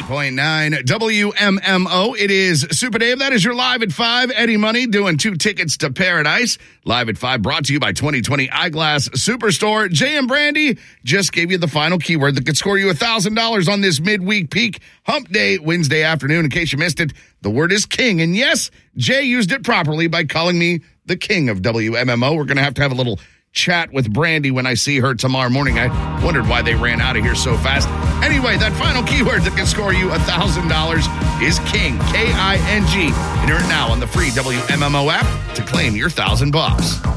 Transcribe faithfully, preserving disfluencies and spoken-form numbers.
point nine W M M O. It is Super Dave. That is your Live at five. Eddie Money doing two tickets to Paradise. Live at five brought to you by twenty twenty Eyeglass Superstore. Jay and Brandy just gave you the final keyword that could score you one thousand dollars on this midweek peak hump day Wednesday afternoon. In case you missed it, the word is king. And yes, Jay used it properly by calling me the king of W M M O. We're going to have to have a little chat with Brandy when I see her tomorrow morning. I wondered why they ran out of here so fast. Anyway, that final keyword that can score you one thousand dollars is king, K I N G. Enter it now on the free W M M O app to claim your one thousand bucks.